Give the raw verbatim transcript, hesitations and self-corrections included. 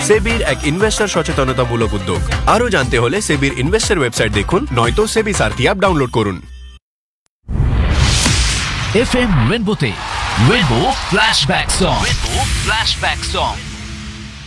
সেবির এক ইনভেস্টর সচেতনতামূলক উদ্যোগ। আরো জানতে হলে সেবির ইনভেস্টর ওয়েবসাইট দেখুন, নয়তো সেবি সারথি অ্যাপ ডাউনলোড করুন। FM রেনবোতে rainbow flashback song rainbow flashback song